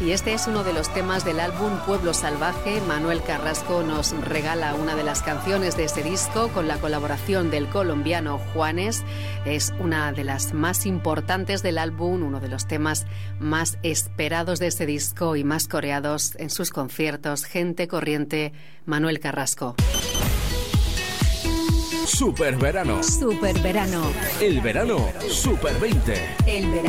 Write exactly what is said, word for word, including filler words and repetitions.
Y este es uno de los temas del álbum Pueblo Salvaje. Manuel Carrasco nos regala una de las canciones de ese disco con la colaboración del colombiano Juanes. Es una de las más importantes del álbum, uno de los temas más esperados de ese disco y más coreados en sus conciertos. Gente corriente, Manuel Carrasco. Super verano. Super verano. El verano Super veinte. El verano.